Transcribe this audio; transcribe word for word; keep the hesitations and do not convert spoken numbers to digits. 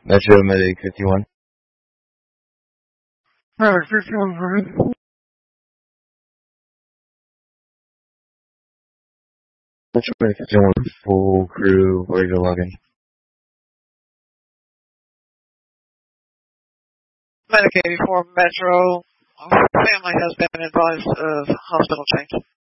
Metro Medic fifty-one. Medic fifty-one. Metro Medic fifty-one, full crew, ready to log in. Medic eighty-four Metro. Our family has been advised of hospital change.